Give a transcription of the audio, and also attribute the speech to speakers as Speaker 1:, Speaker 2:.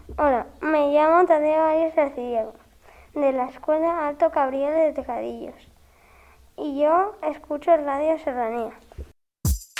Speaker 1: Hola, me llamo Tadeo Arias Arcediego, de la Escuela Alto Cabriel de Tejadillos, y yo escucho Radio Serranía.